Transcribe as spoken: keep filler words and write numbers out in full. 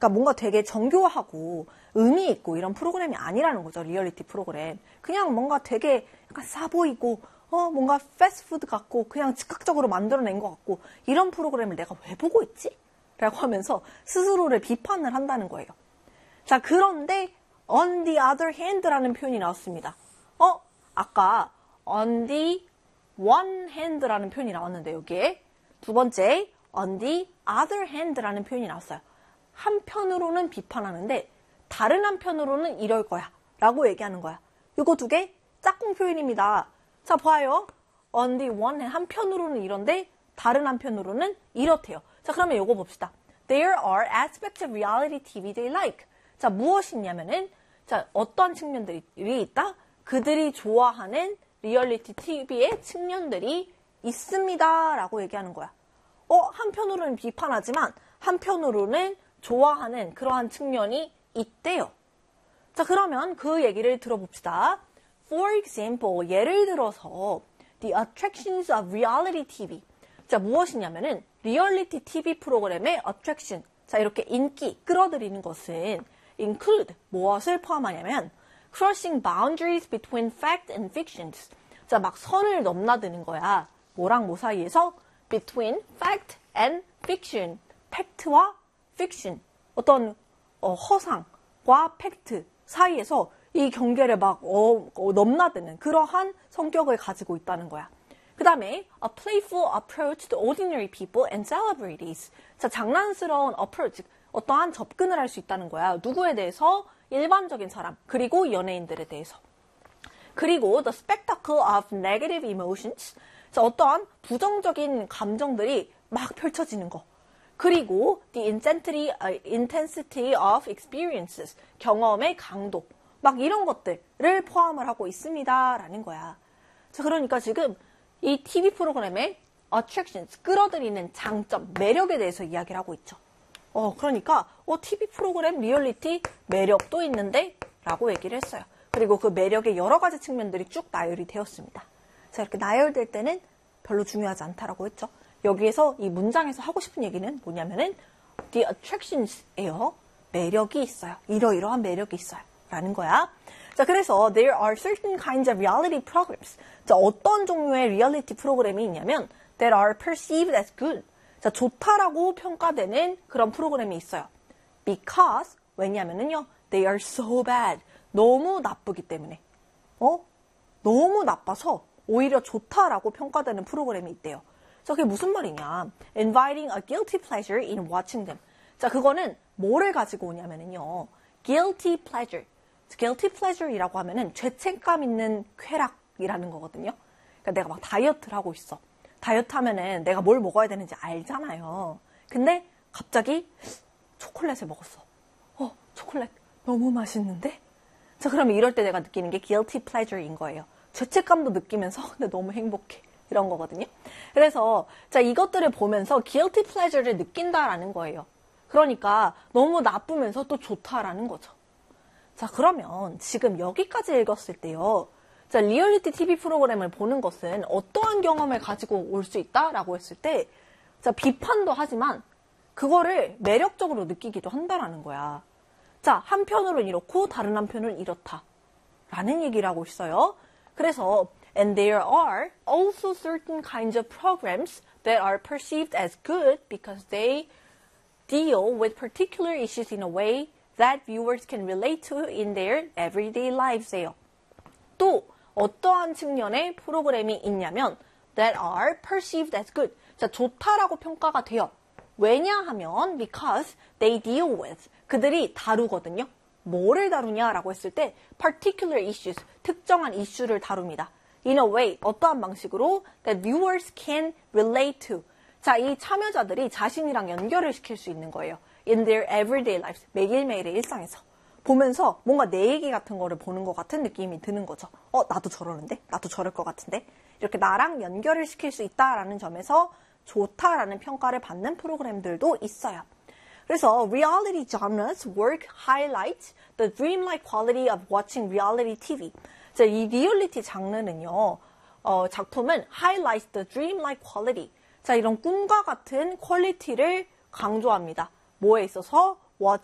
그러니까 뭔가 되게 정교하고 의미 있고 이런 프로그램이 아니라는 거죠. 리얼리티 프로그램. 그냥 뭔가 되게 약간 싸 보이고 어 뭔가 패스트푸드 같고 그냥 즉각적으로 만들어낸 것 같고 이런 프로그램을 내가 왜 보고 있지? 라고 하면서 스스로를 비판을 한다는 거예요. 자, 그런데 on the other hand라는 표현이 나왔습니다. 어? 아까 on the one hand라는 표현이 나왔는데 여기에 두 번째 on the other hand라는 표현이 나왔어요. 한편으로는 비판하는데 다른 한편으로는 이럴 거야 라고 얘기하는 거야. 이거 두 개 짝꿍 표현입니다. 자, 봐요. on the one hand 한편으로는 이런데 다른 한편으로는 이렇대요. 자, 그러면 이거 봅시다. There are aspects of reality 티비 they like. 자, 무엇이냐면은 자, 어떤 측면들이 있다? 그들이 좋아하는 리얼리티 티비의 측면들이 있습니다 라고 얘기하는 거야. 어, 한편으로는 비판하지만 한편으로는 좋아하는 그러한 측면이 있대요. 자, 그러면 그 얘기를 들어봅시다. For example, 예를 들어서 the attractions of reality 티비. 자, 무엇이냐면은 리얼리티 티비 프로그램의 attraction. 자, 이렇게 인기, 끌어들이는 것은 include, 무엇을 포함하냐면 crossing boundaries between fact and fictions. 자, 막 선을 넘나드는 거야. 뭐랑 뭐 사이에서? between fact and fiction. 팩트와 fiction. 어떤 어, 허상과 팩트 사이에서 이 경계를 막 어, 어, 넘나드는 그러한 성격을 가지고 있다는 거야. 그 다음에 a playful approach to ordinary people and celebrities. 자, 장난스러운 approach, 어떠한 접근을 할 수 있다는 거야. 누구에 대해서? 일반적인 사람, 그리고 연예인들에 대해서. 그리고 the spectacle of negative emotions. 자, 어떠한 부정적인 감정들이 막 펼쳐지는 거. 그리고 the intensity, uh, intensity of experiences. 경험의 강도. 막 이런 것들을 포함을 하고 있습니다. 라는 거야. 자, 그러니까 지금 이 티비 프로그램의 attractions, 끌어들이는 장점, 매력에 대해서 이야기를 하고 있죠. 어, 그러니까 어, 티비 프로그램 리얼리티 매력도 있는데 라고 얘기를 했어요. 그리고 그 매력의 여러 가지 측면들이 쭉 나열이 되었습니다. 자, 이렇게 나열될 때는 별로 중요하지 않다라고 했죠. 여기에서 이 문장에서 하고 싶은 얘기는 뭐냐면은 the attractions예요. 매력이 있어요. 이러이러한 매력이 있어요. 라는 거야. 자, 그래서 there are certain kinds of reality programs. 자, 어떤 종류의 리얼리티 프로그램이 있냐면 that are perceived as good. 자, 좋다라고 평가되는 그런 프로그램이 있어요. Because, 왜냐면은요, they are so bad. 너무 나쁘기 때문에. 어? 너무 나빠서 오히려 좋다라고 평가되는 프로그램이 있대요. 자, 그게 무슨 말이냐. Inviting a guilty pleasure in watching them. 자, 그거는 뭐를 가지고 오냐면은요. Guilty pleasure. guilty pleasure이라고 하면은 죄책감 있는 쾌락이라는 거거든요. 그러니까 내가 막 다이어트를 하고 있어. 다이어트 하면은 내가 뭘 먹어야 되는지 알잖아요. 근데 갑자기 초콜릿을 먹었어. 어, 초콜릿 너무 맛있는데? 자, 그러면 이럴 때 내가 느끼는 게 guilty pleasure인 거예요. 죄책감도 느끼면서 근데 너무 행복해. 이런 거거든요. 그래서 자, 이것들을 보면서 guilty pleasure를 느낀다라는 거예요. 그러니까 너무 나쁘면서 또 좋다라는 거죠. 자, 그러면 지금 여기까지 읽었을 때요. 자, 리얼리티 티비 프로그램을 보는 것은 어떠한 경험을 가지고 올 수 있다라고 했을 때, 자, 비판도 하지만 그거를 매력적으로 느끼기도 한다라는 거야. 자, 한편으로는 이렇고 다른 한편으로는 이렇다. 라는 얘기를 하고 있어요. 그래서 and there are also certain kinds of programs that are perceived as good because they deal with particular issues in a way that viewers can relate to in their everyday lives.에요. 또 어떠한 측면의 프로그램이 있냐면 that are perceived as good. 자, 좋다라고 평가가 돼요. 왜냐하면 because they deal with. 그들이 다루거든요. 뭐를 다루냐라고 했을 때 particular issues. 특정한 이슈를 다룹니다. In a way, 어떠한 방식으로 that viewers can relate to. 자, 이 참여자들이 자신이랑 연결을 시킬 수 있는 거예요. In their everyday lives. 매일매일의 일상에서. 보면서 뭔가 내 얘기 같은 거를 보는 것 같은 느낌이 드는 거죠. 어, 나도 저러는데? 나도 저럴 것 같은데? 이렇게 나랑 연결을 시킬 수 있다라는 점에서 좋다라는 평가를 받는 프로그램들도 있어요. 그래서 reality genres work highlights the dreamlike quality of watching reality 티비. 자, 이 리얼리티 장르는요, 어, 작품은 highlights the dreamlike quality. 자, 이런 꿈과 같은 퀄리티를 강조합니다. 뭐에 있어서?